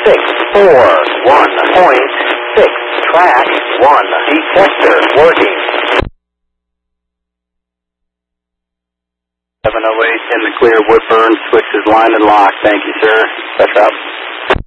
641.6, track 1, detector working. 708 in the clear, Woodburn, switches line and lock. Thank you, sir. That's up.